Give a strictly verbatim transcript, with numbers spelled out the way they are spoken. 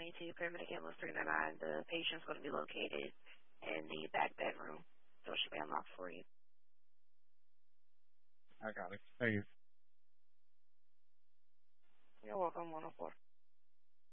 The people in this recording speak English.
ninety-two, paramedic ambulance three nine nine. The patient's going to be located in the back bedroom, so it should be unlocked for you. I got it. Thank you. You're welcome, one oh four.